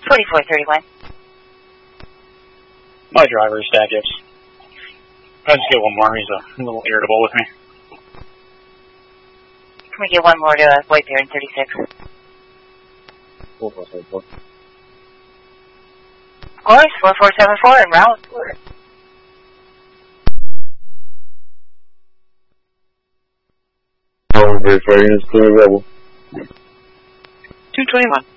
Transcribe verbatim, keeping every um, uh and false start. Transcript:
twenty-four thirty-one. My driver is Stackets. I'll just get one more. He's a little irritable with me. Can we get one more to uh, White Bear in thirty-six? four four seven four. Of course, four four seven four and route. Very fair units, clear rebel. two twenty-one.